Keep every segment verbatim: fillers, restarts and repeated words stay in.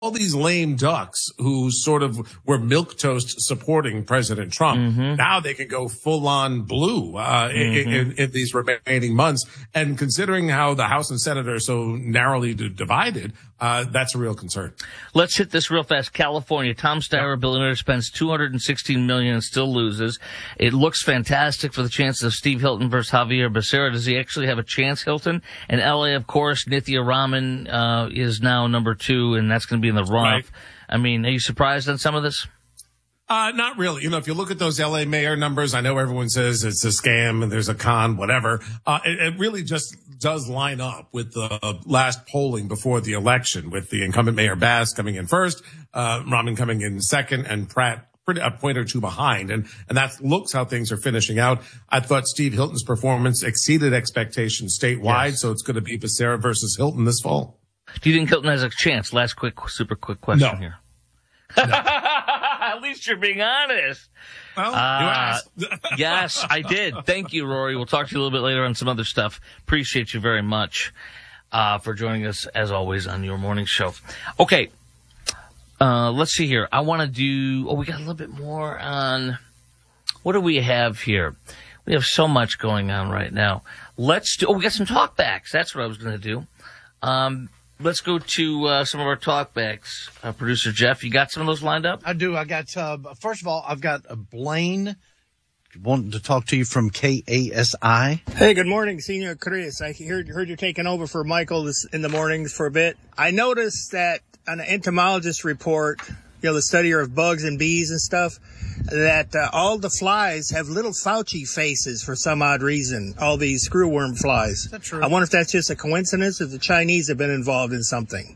all these lame ducks who sort of were milquetoast supporting President Trump. Mm-hmm. Now they can go full on blue, uh, mm-hmm. in, in, in these remaining months. And considering how the House and Senate are so narrowly d- divided, uh, that's a real concern. Let's hit this real fast. California, Tom Steyer, billionaire, spends two hundred sixteen million dollars and still loses. It looks fantastic for the chances of Steve Hilton versus Javier Becerra. Does he actually have a chance, Hilton? And L A, of course, Nithya Raman, uh, is now number two, and that's going to be in the runoff. Right. I mean, are you surprised on some of this? Uh, not really. You know, if you look at those L A mayor numbers, I know everyone says it's a scam and there's a con, whatever. Uh, it, it really just does line up with the last polling before the election, with the incumbent Mayor Bass coming in first, uh, Rahman coming in second, and Pratt pretty, a point or two behind. And, and that looks how things are finishing out. I thought Steve Hilton's performance exceeded expectations statewide. Yes. So it's going to be Becerra versus Hilton this fall. Do you think Hilton has a chance? Last quick, super quick question no. here. No. At least you're being honest. Well, uh, you asked. Yes, I did. Thank you, Rory. We'll talk to you a little bit later on some other stuff. Appreciate you very much uh, for joining us, as always, on your morning show. Okay, uh, let's see here. I want to do, oh, we got a little bit more on, what do we have here? We have so much going on right now. Let's do, oh, we got some talkbacks. That's what I was going to do. Um, let's go to uh, some of our talkbacks. Uh, Producer Jeff, you got some of those lined up? I do. I got, uh, first of all, I've got uh, Blaine wanting to talk to you from K A S I. Hey, good morning, Senior Chris. I heard, heard you're taking over for Michael this, in the mornings for a bit. I noticed that on an entomologist report, you know, the study of bugs and bees and stuff, that uh, all the flies have little Fauci faces for some odd reason, all these screwworm flies. Is that true? I wonder if that's just a coincidence or the Chinese have been involved in something.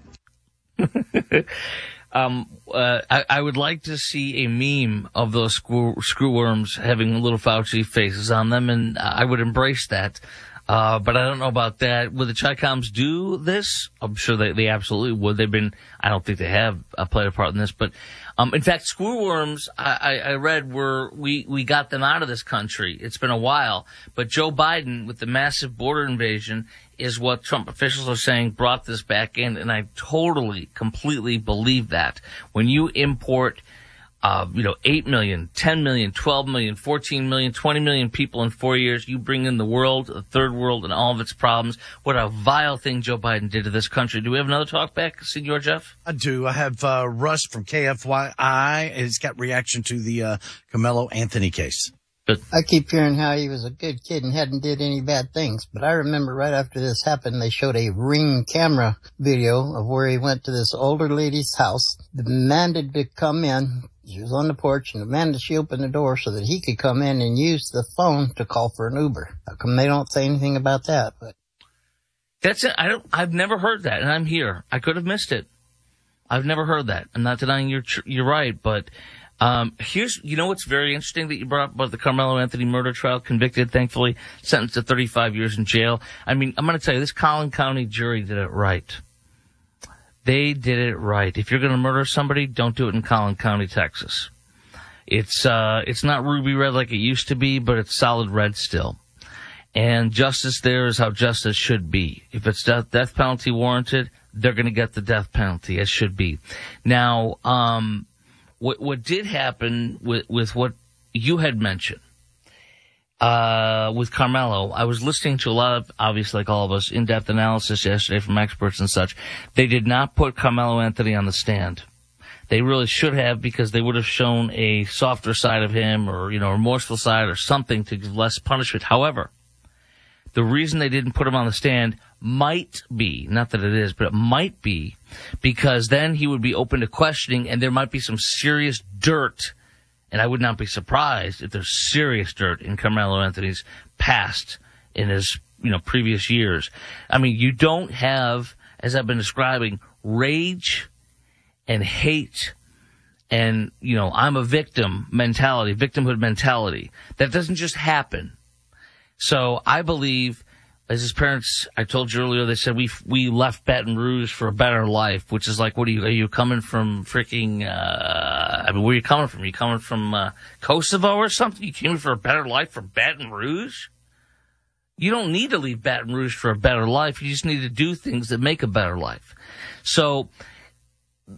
um, uh, I, I would like to see a meme of those screw, screwworms having little Fauci faces on them, and I would embrace that. Uh, but I don't know about that. Would the Chi-Coms do this? I'm sure they, they absolutely would. They've been, I don't think they have uh, played a part in this, but, um, in fact, screwworms, I, I, I read were, we, we got them out of this country. It's been a while, but Joe Biden, with the massive border invasion, is what Trump officials are saying brought this back in, and I totally, completely believe that. When you import Uh, you know, eight million, ten million, twelve million, fourteen million, twenty million people in four years. You bring in the world, the third world, and all of its problems. What a vile thing Joe Biden did to this country. Do we have another talk back, Senor Jeff? I do. I have uh, Russ from K F Y I. It's got reaction to the uh, Carmelo Anthony case. Good. I keep hearing how he was a good kid and hadn't did any bad things, but I remember right after this happened, they showed a Ring camera video of where he went to this older lady's house, demanded to come in. She was on the porch and demanded she open the door so that he could come in and use the phone to call for an Uber. How come they don't say anything about that? But that's it. I don't. I've never heard that, and I'm here. I could have missed it. I've never heard that. I'm not denying you're tr- you're right, but um, here's you know what's very interesting that you brought up about the Carmelo Anthony murder trial, convicted, thankfully, sentenced to thirty-five years in jail. I mean, I'm going to tell you, this Collin County jury did it right. They did it right. If you're going to murder somebody, don't do it in Collin County, Texas. It's uh, it's not ruby red like it used to be, but it's solid red still. And justice there is how justice should be. If it's death, death penalty warranted, they're going to get the death penalty, as should be. Now, um, what what did happen with with what you had mentioned, Uh, with Carmelo, I was listening to a lot of, obviously like all of us, in-depth analysis yesterday from experts and such. They did not put Carmelo Anthony on the stand. They really should have, because they would have shown a softer side of him, or, you know, a remorseful side or something to give less punishment. However, the reason they didn't put him on the stand might be, not that it is, but it might be because then he would be open to questioning and there might be some serious dirt. And I would not be surprised if there's serious dirt in Carmelo Anthony's past, in his, you know, previous years. I mean, you don't have, as I've been describing, rage and hate and, you know, I'm a victim mentality, victimhood mentality. That doesn't just happen. So I believe, as his parents, I told you earlier, they said we we left Baton Rouge for a better life, which is like, what are you, are you coming from freaking, uh, I mean, where are you coming from? Are you coming from uh, Kosovo or something? You came for a better life for Baton Rouge? You don't need to leave Baton Rouge for a better life. You just need to do things that make a better life. So